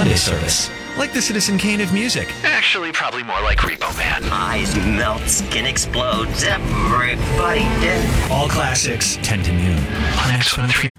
Sunday service. Like the Citizen Kane of music. Actually, probably more like Repo Man. Eyes melt, skin explodes, everybody dead. All classics, 10 to noon on X103.